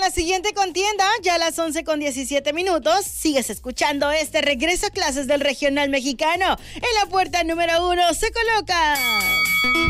la siguiente contienda, ya a las 11:17. Sigues escuchando este regreso a clases del regional mexicano. En la puerta número 1 se coloca